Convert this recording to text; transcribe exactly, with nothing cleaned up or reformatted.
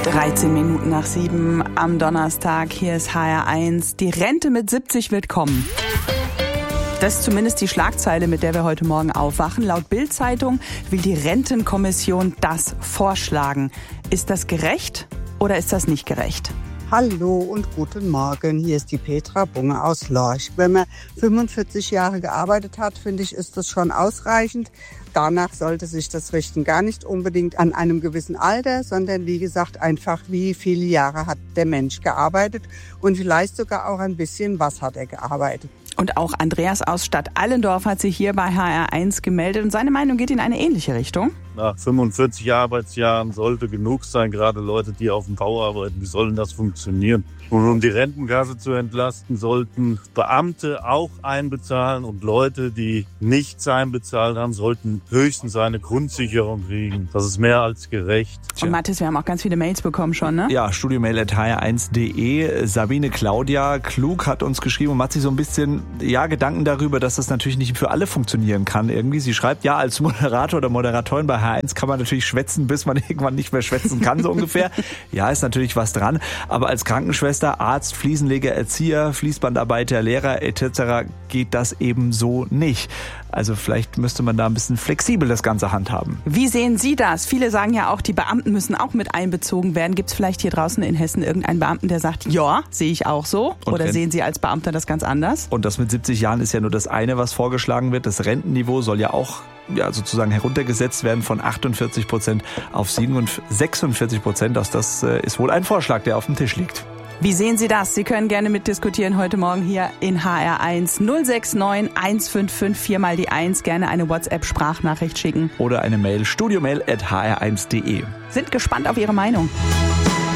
dreizehn Minuten nach sieben am Donnerstag. Hier ist H R eins. Die Rente mit siebzig wird kommen. Das ist zumindest die Schlagzeile, mit der wir heute Morgen aufwachen. Laut Bild-Zeitung will die Rentenkommission das vorschlagen. Ist das gerecht oder ist das nicht gerecht? Hallo und guten Morgen, hier ist die Petra Bunge aus Lorch. Wenn man fünfundvierzig Jahre gearbeitet hat, finde ich, ist das schon ausreichend. Danach sollte sich das richten, gar nicht unbedingt an einem gewissen Alter, sondern wie gesagt einfach, wie viele Jahre hat der Mensch gearbeitet und vielleicht sogar auch ein bisschen, was hat er gearbeitet. Und auch Andreas aus Stadt Allendorf hat sich hier bei H R eins gemeldet und seine Meinung geht in eine ähnliche Richtung. Nach fünfundvierzig Arbeitsjahren sollte genug sein, gerade Leute, die auf dem Bau arbeiten. Wie soll denn das funktionieren? Und um die Rentenkasse zu entlasten, sollten Beamte auch einbezahlen und Leute, die nichts einbezahlt haben, sollten höchstens eine Grundsicherung kriegen. Das ist mehr als gerecht. Und Mathis, wir haben auch ganz viele Mails bekommen schon, ne? Ja, studiomail at h r eins punkt d e. Sabine Claudia Klug hat uns geschrieben und macht sich so ein bisschen ja Gedanken darüber, dass das natürlich nicht für alle funktionieren kann irgendwie. Sie schreibt, ja, als Moderator oder Moderatorin bei H R eins kann man natürlich schwätzen, bis man irgendwann nicht mehr schwätzen kann, so ungefähr. Ja, ist natürlich was dran. Aber als Krankenschwester, Arzt, Fliesenleger, Erzieher, Fließbandarbeiter, Lehrer et cetera geht das eben so nicht. Also vielleicht müsste man da ein bisschen flexibel das Ganze handhaben. Wie sehen Sie das? Viele sagen ja auch, die Beamten müssen auch mit einbezogen werden. Gibt es vielleicht hier draußen in Hessen irgendeinen Beamten, der sagt, ja, sehe ich auch so? Und Oder sehen Sie als Beamter das ganz anders? Und das mit siebzig Jahren ist ja nur das eine, was vorgeschlagen wird. Das Rentenniveau soll ja auch ja, sozusagen heruntergesetzt werden von achtundvierzig Prozent auf sechsundvierzig Prozent. Das ist wohl ein Vorschlag, der auf dem Tisch liegt. Wie sehen Sie das? Sie können gerne mitdiskutieren heute Morgen hier in H R eins. null sechs neun eins fünf fünf vier mal die eins. Gerne eine WhatsApp-Sprachnachricht schicken. Oder eine Mail, studiomail at h r eins punkt d e. Sind gespannt auf Ihre Meinung.